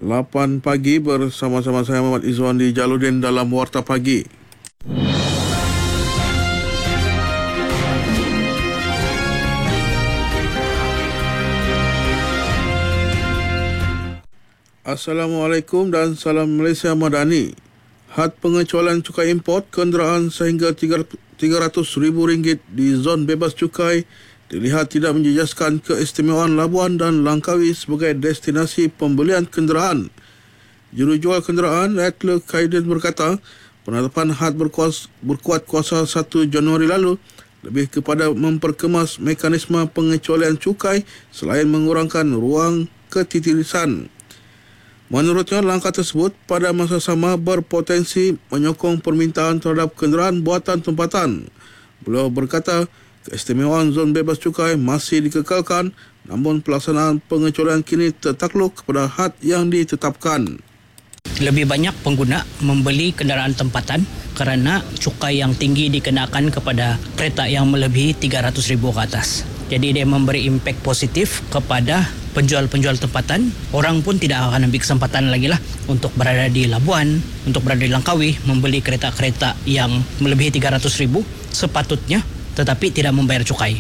8 pagi bersama-sama saya Muhammad Izwan di Jaludin dalam Warta Pagi. Assalamualaikum dan salam Malaysia Madani. Had pengecualian cukai import kenderaan sehingga RM300,000 di zon bebas cukai dilihat tidak menjejaskan keistimewaan Labuan dan Langkawi sebagai destinasi pembelian kenderaan. Jurujual kenderaan Adler Kaiden berkata, penetapan had berkuat kuasa 1 Januari lalu lebih kepada memperkemas mekanisme pengecualian cukai selain mengurangkan ruang ketitirisan. Menurutnya, langkah tersebut pada masa sama berpotensi menyokong permintaan terhadap kenderaan buatan tempatan. Beliau berkata, keistimewaan zon bebas cukai masih dikekalkan, namun pelaksanaan pengecualian kini tertakluk kepada had yang ditetapkan. Lebih banyak pengguna membeli kenderaan tempatan kerana cukai yang tinggi dikenakan kepada kereta yang melebihi RM300,000 ke atas. Jadi dia memberi impak positif kepada penjual-penjual tempatan. Orang pun tidak akan ambil kesempatan lagi lah untuk berada di Labuan, untuk berada di Langkawi, membeli kereta-kereta yang melebihi RM300,000 sepatutnya tetapi tidak membayar cukai.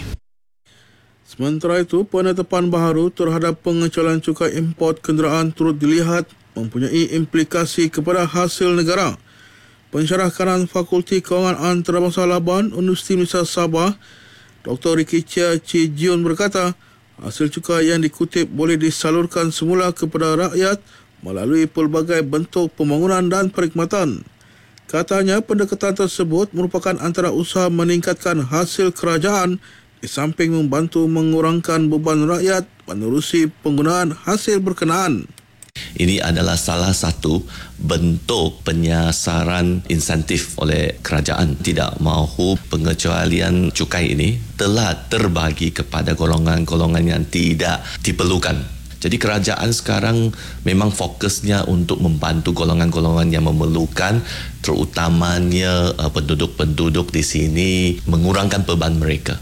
Sementara itu, penetapan baharu terhadap pengecualian cukai import kenderaan turut dilihat mempunyai implikasi kepada hasil negara. Pensyarah kanan Fakulti Kewangan Antarabangsa Labuan, Universiti Malaysia Sabah, Dr. Ricky Chia Jiun berkata, hasil cukai yang dikutip boleh disalurkan semula kepada rakyat melalui pelbagai bentuk pembangunan dan perkhidmatan. Katanya, pendekatan tersebut merupakan antara usaha meningkatkan hasil kerajaan di samping membantu mengurangkan beban rakyat menerusi penggunaan hasil berkenaan. Ini adalah salah satu bentuk penyasaran insentif oleh kerajaan. Tidak mahu pengecualian cukai ini telah terbagi kepada golongan-golongan yang tidak diperlukan. Jadi kerajaan sekarang memang fokusnya untuk membantu golongan-golongan yang memerlukan, terutamanya penduduk-penduduk di sini, mengurangkan beban mereka.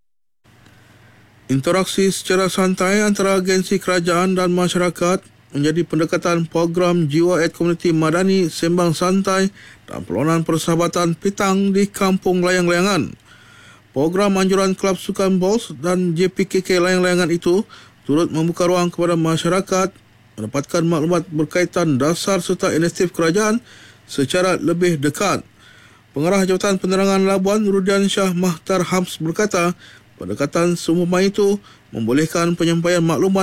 Interaksi secara santai antara agensi kerajaan dan masyarakat menjadi pendekatan program Jiwa Ed Komuniti Madani Sembang Santai dan Perlawanan Persahabatan Petang di Kampung Layang-Layangan. Program anjuran Kelab Sukan Bols dan JPKK Layang-Layangan itu turut membuka ruang kepada masyarakat mendapatkan maklumat berkaitan dasar serta inisiatif kerajaan secara lebih dekat. Pengarah Jabatan Penerangan Labuan Rudian Shah Mahtar Hams berkata, pendekatan seumpama itu membolehkan penyampaian maklumat